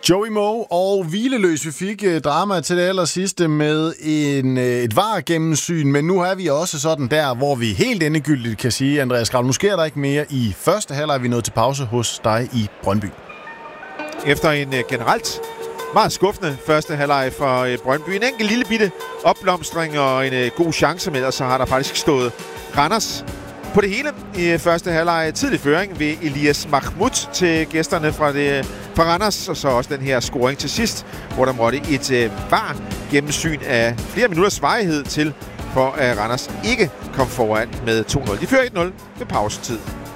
Joey Moe og hvileløs. Vi fik drama til det allersidste med et VAR-gennemsyn, men nu er vi også sådan der, hvor vi helt endegyldigt kan sige, Andreas Grav, nu sker der ikke mere i første halvleg. Er vi nået til pause hos dig i Brøndby? Efter en generelt meget skuffende første halvleg for Brøndby. En enkelt lille bitte opblomstring og en god chance med, og så har der faktisk stået Randers på det hele i første halvleg. Tidlig føring ved Elias Mahmoud til gæsterne fra Randers, og så også den her scoring til sidst, hvor der måtte et VAR-gennemsyn af flere minutters varighed til, for at Randers ikke kom foran med 2-0. De fører 1-0 ved pausetid.